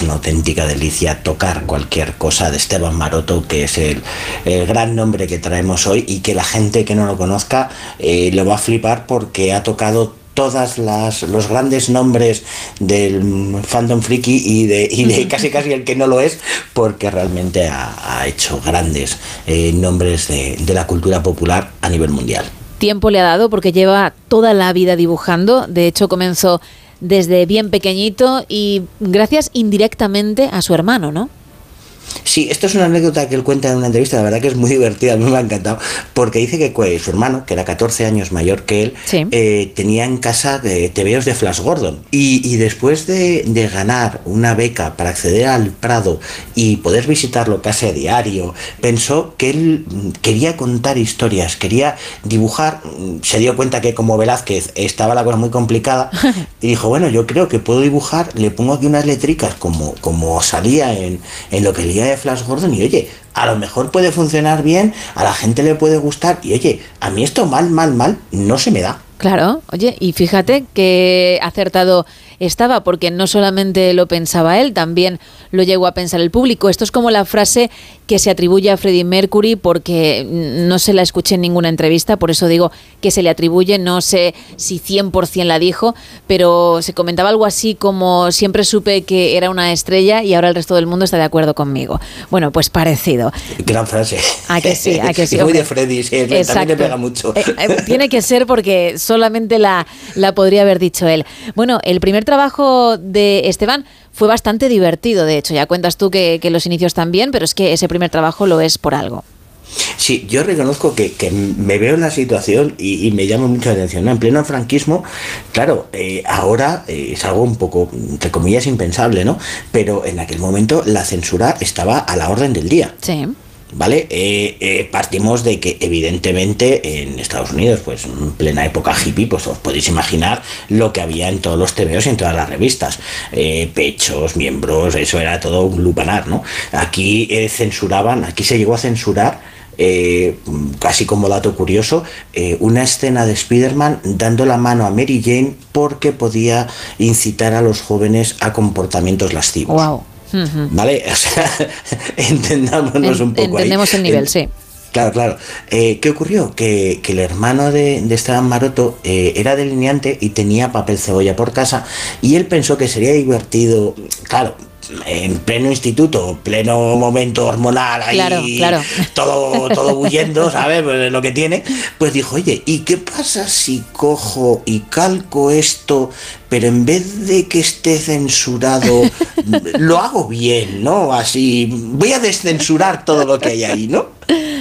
una auténtica delicia tocar cualquier cosa de Esteban Maroto, que es el gran nombre que traemos hoy, y que la gente que no lo conozca lo va a flipar, porque ha tocado los grandes nombres del fandom friki y de casi el que no lo es, porque realmente ha hecho grandes nombres de la cultura popular a nivel mundial. Tiempo le ha dado, porque lleva toda la vida dibujando. De hecho, comenzó desde bien pequeñito y gracias indirectamente a su hermano, ¿no? Sí, esto es una anécdota que él cuenta en una entrevista, la verdad que es muy divertida, a mí me ha encantado, porque dice que su hermano, que era 14 años mayor que él, sí, tenía en casa tebeos de Flash Gordon, y después de ganar una beca para acceder al Prado y poder visitarlo casi a diario, pensó que él quería contar historias, quería dibujar. Se dio cuenta que como Velázquez estaba la cosa muy complicada y dijo, bueno, yo creo que puedo dibujar, le pongo aquí unas letricas como salía en lo que leía de Flash Gordon, y oye, a lo mejor puede funcionar bien, a la gente le puede gustar, y oye, a mí esto mal no se me da. Claro, oye, y fíjate que acertado estaba, porque no solamente lo pensaba él, también lo llegó a pensar el público. Esto es como la frase que se atribuye a Freddie Mercury, porque no se la escuché en ninguna entrevista, por eso digo que se le atribuye, no sé si 100% la dijo, pero se comentaba algo así como: siempre supe que era una estrella y ahora el resto del mundo está de acuerdo conmigo. Bueno, pues parecido. Gran frase. ¿A que sí? ¿A que sí? Es muy de Freddie, sí, también le pega mucho. Tiene que ser, porque solamente la podría haber dicho él. Bueno, el primer trabajo de Esteban fue bastante divertido, de hecho. Ya cuentas tú que los inicios también, pero es que ese primer trabajo lo es por algo. Sí, yo reconozco que me veo en la situación y me llama mucho la atención, ¿no? En pleno franquismo, claro, ahora es algo un poco, entre comillas, impensable, ¿no? Pero en aquel momento la censura estaba a la orden del día. Sí. ¿Vale? Partimos de que evidentemente en Estados Unidos, pues en plena época hippie, pues os podéis imaginar lo que había en todos los tebeos y en todas las revistas, pechos, miembros, eso era todo un lupanar, ¿no? Aquí aquí se llegó a censurar, casi como dato curioso, una escena de Spider-Man dando la mano a Mary Jane porque podía incitar a los jóvenes a comportamientos lascivos. Wow. ¿Vale? O sea, entendámonos un poco. Entendemos el nivel, sí. Claro. ¿Qué ocurrió? Que el hermano de Esteban Maroto era delineante y tenía papel cebolla por casa, y él pensó que sería divertido, claro, en pleno instituto, pleno momento hormonal, ahí claro. todo bulliendo, ¿sabes? Pues lo que tiene, pues dijo, oye, ¿y qué pasa si cojo y calco esto, pero en vez de que esté censurado, lo hago bien, ¿no? Así, voy a descensurar todo lo que hay ahí, ¿no?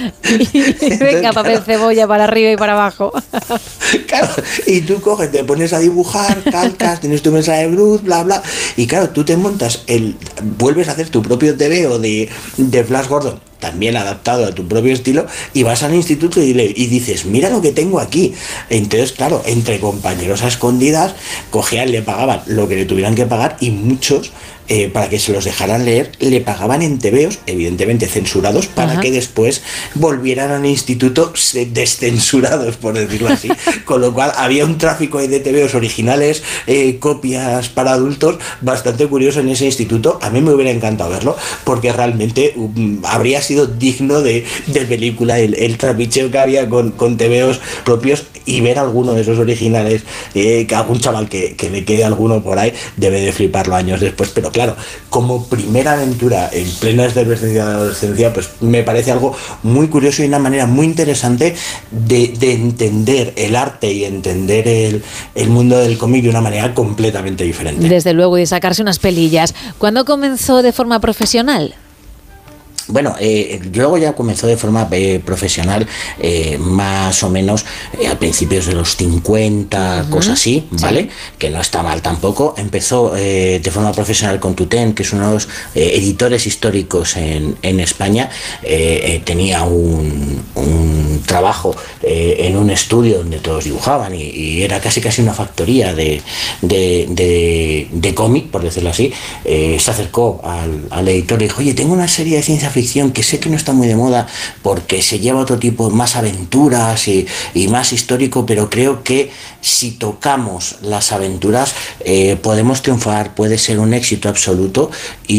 Venga, papel cebolla para arriba y para abajo. Claro, y tú coges, te pones a dibujar, calcas, tienes tu mensaje de Bruce, bla, bla, y claro, tú te montas, vuelves a hacer tu propio tebeo de Flash Gordon, también adaptado a tu propio estilo, y vas al instituto y dices, mira lo que tengo aquí. Entonces, claro, entre compañeros a escondidas, cogían, le pagaban lo que le tuvieran que pagar, y muchos, para que se los dejaran leer, le pagaban en tebeos, evidentemente censurados, para que después volvieran al instituto descensurados, por decirlo así. Con lo cual había un tráfico de tebeos originales, copias para adultos, bastante curioso en ese instituto. A mí me hubiera encantado verlo, porque realmente habría sido digno de película el trapicheo que había con tebeos propios, y ver alguno de esos originales, que algún chaval que le quede alguno por ahí debe de fliparlo años después. Pero claro, como primera aventura en plena efervescencia de la adolescencia, pues me parece algo muy curioso y una manera muy interesante de entender el arte y entender el mundo del cómic de una manera completamente diferente. Desde luego, y de sacarse unas pelillas. ¿Cuándo comenzó de forma profesional? Bueno, luego ya comenzó de forma profesional, más o menos a principios de los 50, cosas así, ¿vale? Sí. Que no está mal tampoco. Empezó de forma profesional con Tutén, que es uno de los editores históricos en España. Tenía un trabajo en un estudio donde todos dibujaban, y era casi una factoría de cómic, por decirlo así. Se acercó al editor y dijo, oye, tengo una serie de ciencia ficción que sé que no está muy de moda porque se lleva otro tipo, más aventuras y más histórico, pero creo que si tocamos las aventuras podemos triunfar, puede ser un éxito absoluto.